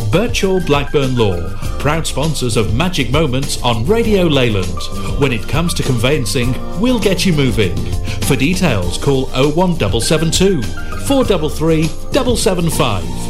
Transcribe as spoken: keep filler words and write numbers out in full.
Birchall Blackburn Law, proud sponsors of Magic Moments on Radio Leyland. When it comes to conveyancing, we'll get you moving. For details, call oh one seven seven two, four three three, seven seven five.